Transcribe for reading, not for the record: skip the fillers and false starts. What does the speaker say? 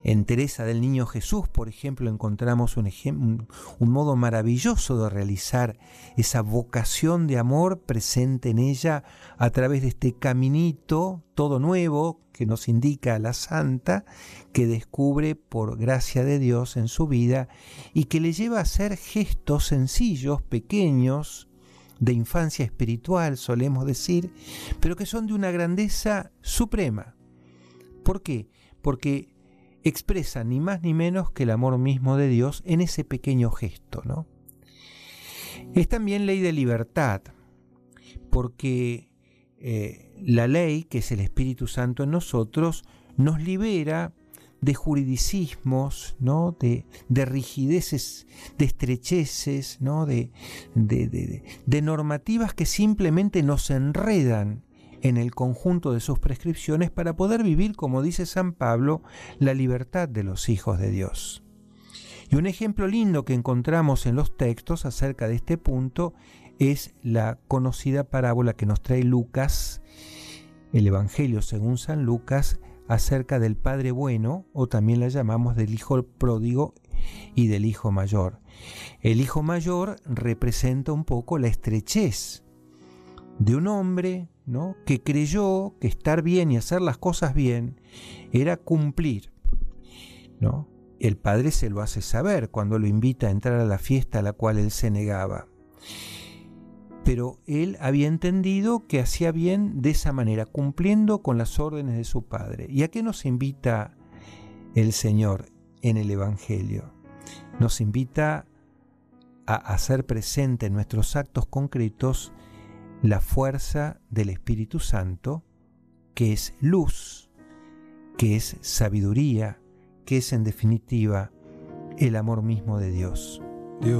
En Teresa del Niño Jesús, por ejemplo, encontramos un modo maravilloso de realizar esa vocación de amor presente en ella a través de este caminito todo nuevo que nos indica la santa, que descubre por gracia de Dios en su vida y que le lleva a hacer gestos sencillos, pequeños, de infancia espiritual, solemos decir, pero que son de una grandeza suprema. ¿Por qué? Porque expresa ni más ni menos que el amor mismo de Dios en ese pequeño gesto, ¿no? Es también ley de libertad, porque la ley, que es el Espíritu Santo en nosotros, nos libera de juridicismos, ¿no? de rigideces, de estrecheces, ¿no? de normativas que simplemente nos enredan en el conjunto de sus prescripciones para poder vivir, como dice San Pablo, la libertad de los hijos de Dios. Y un ejemplo lindo que encontramos en los textos acerca de este punto es la conocida parábola que nos trae Lucas, el Evangelio según San Lucas, acerca del Padre Bueno, o también la llamamos del Hijo Pródigo y del Hijo Mayor. El Hijo Mayor representa un poco la estrechez de un hombre, ¿no?, que creyó que estar bien y hacer las cosas bien era cumplir, ¿no? El padre se lo hace saber cuando lo invita a entrar a la fiesta a la cual él se negaba. Pero él había entendido que hacía bien de esa manera, cumpliendo con las órdenes de su padre. ¿Y a qué nos invita el Señor en el Evangelio? Nos invita a hacer presente en nuestros actos concretos la fuerza del Espíritu Santo, que es luz, que es sabiduría, que es en definitiva el amor mismo de Dios.